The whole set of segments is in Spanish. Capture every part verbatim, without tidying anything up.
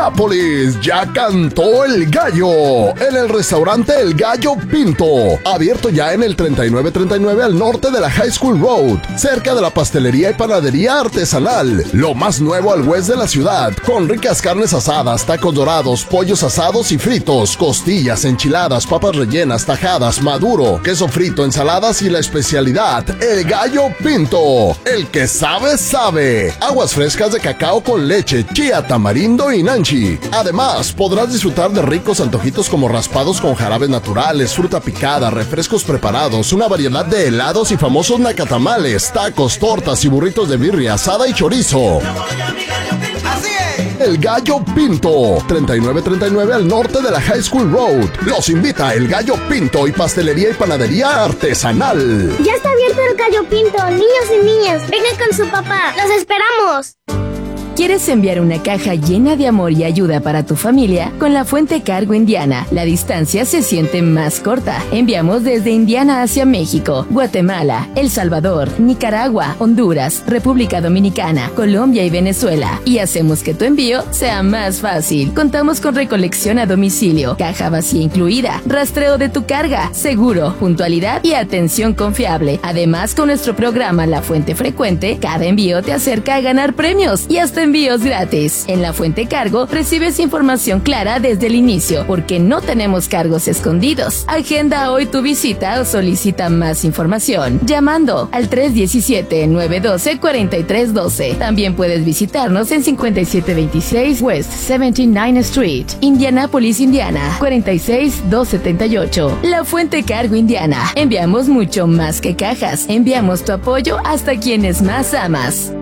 Nápoles, ya cantó el gallo en el restaurante El Gallo Pinto, abierto ya en el treinta y nueve treinta y nueve al norte de la High School Road, cerca de la pastelería y panadería artesanal, lo más nuevo al west de la ciudad, con ricas carnes asadas, tacos dorados, pollos asados y fritos, costillas, enchiladas, papas rellenas, tajadas, maduro, queso frito, ensaladas y la especialidad, El Gallo Pinto, el que sabe, sabe, aguas frescas de cacao con leche, chía, tamarindo y nanchi. Además, podrás disfrutar de ricos antojitos como raspados con jarabes naturales, fruta picada, refrescos preparados, una variedad de helados y famosos nacatamales, tacos, tortas y burritos de birria, asada y chorizo. ¡Así es! El Gallo Pinto, treinta y nueve treinta y nueve al norte de la High School Road. Los invita El Gallo Pinto y pastelería y panadería artesanal. Ya está abierto El Gallo Pinto, niños y niñas, vengan con su papá, los esperamos. ¿Quieres enviar una caja llena de amor y ayuda para tu familia? Con la Fuente Cargo Indiana, la distancia se siente más corta. Enviamos desde Indiana hacia México, Guatemala, El Salvador, Nicaragua, Honduras, República Dominicana, Colombia y Venezuela. Y hacemos que tu envío sea más fácil. Contamos con recolección a domicilio, caja vacía incluida, rastreo de tu carga, seguro, puntualidad y atención confiable. Además, con nuestro programa La Fuente Frecuente, cada envío te acerca a ganar premios y hasta envíos gratis. En La Fuente Cargo recibes información clara desde el inicio, porque no tenemos cargos escondidos. Agenda hoy tu visita o solicita más información llamando al tres uno siete, nueve uno dos, cuatro tres uno dos. También puedes visitarnos en cincuenta y siete veintiséis West setenta y nueve Street, Indianapolis, Indiana, cuarenta y seis mil doscientos setenta y ocho. La Fuente Cargo Indiana. Enviamos mucho más que cajas. Enviamos tu apoyo hasta quienes más amas.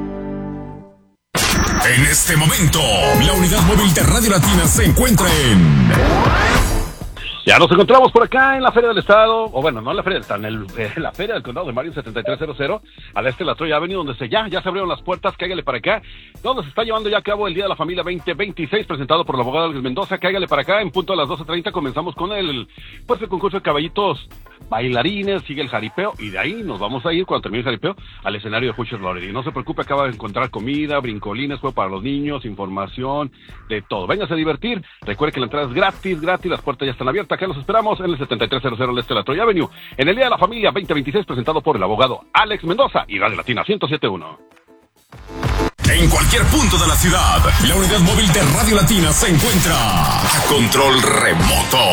En este momento, la unidad móvil de Radio Latina se encuentra en... Ya nos encontramos por acá en la Feria del Estado, o bueno, no en la Feria del Estado, en, el, en la Feria del Condado de Marin setenta y tres cero, al este de la Troya Avenue, donde se ya, ya se abrieron las puertas, cáigale para acá, donde se está llevando ya a cabo el Día de la Familia veinte veintiséis, presentado por el abogado Alex Mendoza. Cáigale para acá, en punto a las doce treinta comenzamos con el, pues el concurso de caballitos bailarines, sigue el jaripeo, y de ahí nos vamos a ir, cuando termine el jaripeo, al escenario de Fuchs Loredy. No se preocupe, acaba de encontrar comida, brincolines, juego para los niños, información, de todo. Véngase a divertir, recuerde que la entrada es gratis, gratis, las puertas ya están abiertas, acá los esperamos en el setenta y tres cero cero al este de la Troya Avenue, en el Día de la Familia veinte veintiséis, presentado por el abogado Alex Mendoza y Radio Latina ciento siete punto uno. En cualquier punto de la ciudad, la unidad móvil de Radio Latina se encuentra a control remoto.